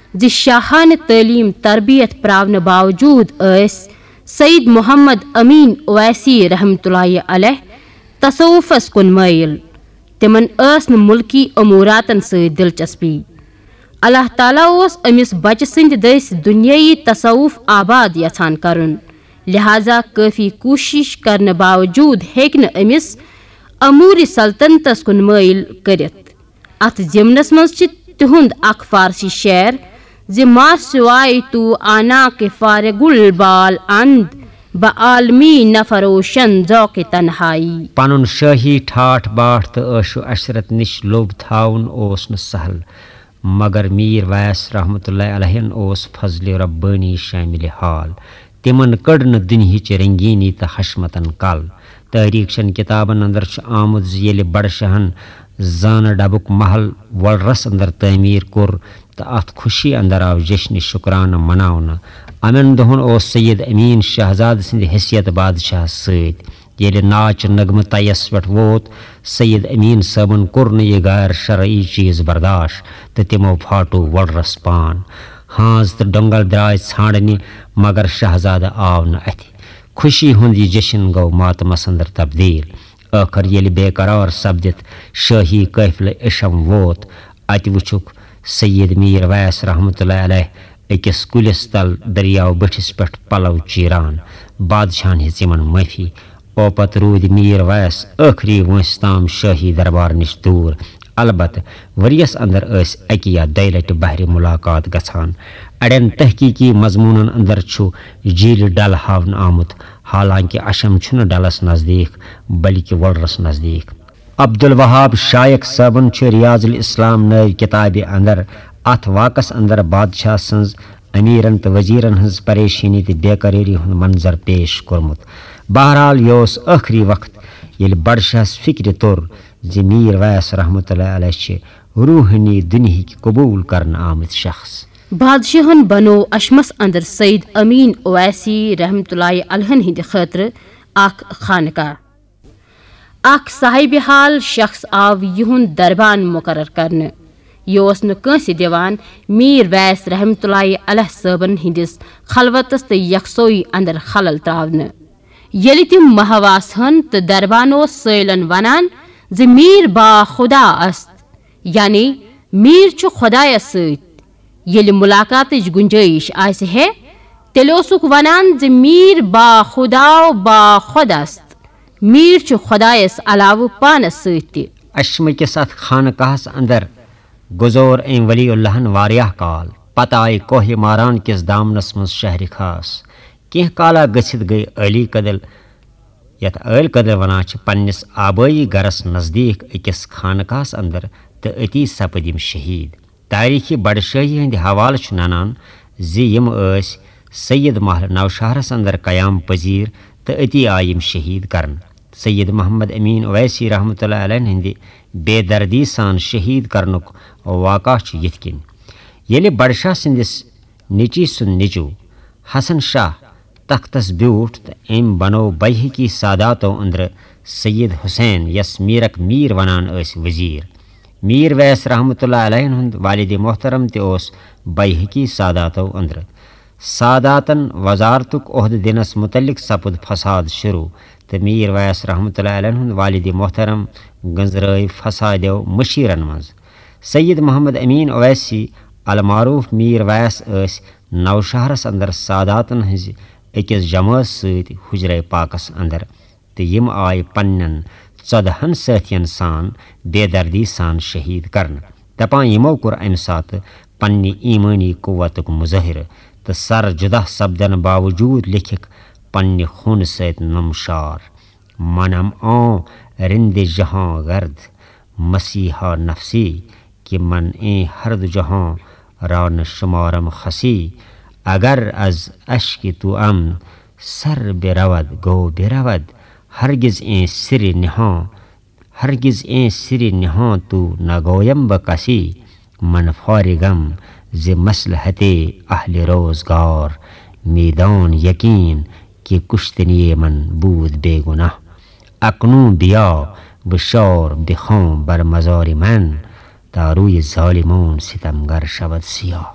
ज शाहान तालीम तरबियत प्रावने बावजूद सईद मोहम्मद अमीन ओवैसी रहमतुल्लाहि अलैह तसव्वुफस कुन माइल। तिमन मुल्की अमूरातन सत दिलचस्पी। अल्लाह ताला ओस अमिस बच्चे सिंद दस दुनियाई तसव्वुफ आबाद यछान करन, लिहाजा काफी कोशिश करने बावजूद हेक न अमिस अमूरी सल्तनतस कुन माइल करित। अथ जिमनस मज तिहुंद अख फारसी शेर ज मा सिवाय तू आना के फारगुल बाल अंद ब आलमी नफरोशन जौके तन्हाई। पनुन शाही ठाठ बाट तो अशु अशरत निश लोभ थाउन ओस न सहल, मगर मीर वैस रहमतुल्लाहि अलैहिन ओस फजल रब्बानी शामिल हाल। तिमन कड़ न दुनिहिच रंगीनी तो हशमतन कल। तारीखन किताबन अंदर आमुद ये बड़शहन जान डबुक महल वलरस अंदर तमीर कुर तो अत खुशी अंदर आव जश्न शुक्राना मनावन। अमन दोहन ओस सैयद अमीन शहजाद सिंध हैसियत बादशाह सत ये नाच नगम तयस पे वोत सैयद अमीन सबन कुर न यह गैर शरई चीज़ बर्दाश्त तो तिमो फाटो वलरस पान। हाज तो डंगल द्राय छाड़नी मगर शहजादा आव न अथ। खुशी हुंद यह जश्न गो मातमस अंदर तब्दील। आखिर ये बेकरार सपदित शाही कहफिल इशम वोत अत वुचुक सैयद मीर वैस रहमतुल्लाहि अलैह अकिस कुलिस तल दरियाव बठिस पे पलव चीरान। बादशाहन हेच यमन माफी। ओपत रूद मीर वैस आखिरी वंस ताम शाही दरबार निश दूर। अलबत वरियस अंदर अकी या दय लट बहर मुलाकात गछान। अड़न तहकीकी मजमूनन अंदर छु झील डल हावन आमुत, हालांकि अशम छुन डलस नजदीक बल्कि वलरस नजदीक। अब्दुल वहाब शायक सबन छु रियाजुल इस्लाम नव किताब अंदर अथ वाकस अंदर बादशाह सन्ज अमीरन तो वजीरन हज परेशानी तो बेकरारी हुंद मंजर पेश कोरमुत। बहरहाल योस आखिरी वक्त ये बड़शाहस फिक्र तोर ज मीर वैस रहमतुल्लाहि अलैह रूहानी दुनिया की कबूल करन आमद शख्स। बादशाहन बनो अशमस अंदर सईद अमीन ओवैसी रहमतुल्लाहि अलैह हिंद खतर अख खानका। अख साहिब हाल शख्स आव युहुंद दरबान मुकर्रर करने। योस न कंस दिवान मीर वैस रहमतुल्लाहि अलैह सबन हिंदिस खलवतस त यकसोई अंदर खलल त्रावने। यलि तिम महवास हन त दरबानो सैलन वनान ज मीर बा खुदा अस्त, यानी मीर छु खुदायस सत। यलि मुलाकातच गुंजाइश आसे है तेलोसुक वनान ज मीर बा खुदाओ बा खुद अस्त। मीर छु खुदायस अलाव पानस सत। अशम के साथ खानकाहस अंदर गुजोर एम वली उल्लाहन वारियाह काल पता आय कोह मारान किस दामनस मज शहर खास। कह काला गसित गई अली कदल यथ अल कदल वना पन्निस आबाई गरस नजदीक अकिस खानकास अंदर तो अति सपदिम शहीद। तारीखी बड़शाही हंद हवाल ननान जिम सैयद महल नौशहरस अंदर कयाम पजीर तो अति आयम शहीद करन। सैयद मोहम्मद अमीन ओवैसी रहमतुल्लाहि अलैह हिंद बेदर्दी सान शहीद करनुक वाक़ा यिथकिन। येले बड़शाह सिंदिस निची सुन निचू हसन शाह तख्तस ब्यूठ तो एम बनो बैहकी सादातो अंदर सैयद हुसैन यस मीरक मीर वनान वजीर। मीर वैस रहमतुल्लाहि अलैह हुंद वालिद मोहतरम ते ओस बैहकी सादातो अंदर। सादातन वजारतुक ओहद दिनस मुतल्लिक सपुद फसाद शुरू तो मीर वैस रहमतुल्लाहि अलैह हुंद वालिद मोहतरम गंजराय फसादो मशीरन मज। सैयद मोहम्मद अमीन ओवैसी अलमारूफ मीर वैस नौशहरस अंदर सादातन हज अकिस जमात सत हुजरे पाकस अंदर तो यम आय पन्न 14 साथियन सान बेदर्दी सान शहीद करन। दपान यमो कुर अम सात पन्नी ईमानी कुव्वतुक मुज़हिर तो सर जुदा सपदन बावजूद लिखिक पन्नी खून सत नमशार। मनम ओ रिंद जहां गर्द मसीहा नफसी कि मन ए हर्द जहां रान शुमारम खसी। अगर अज अश्क तू अमन सर बेरवद गो बेरवद हरगिज ए सिर निहा हरगिज ए सिर निहा तू नगोयम बकसी। मन फारिगम ज मसलहते अहले रोजगार मैदान यकीन कि कुश्तनी मन बूद बेगुनाह। अकनू बिया बशौर बिखों बर मज़ार मन तारुय ज़ालिमून सितमगर शबद सिया।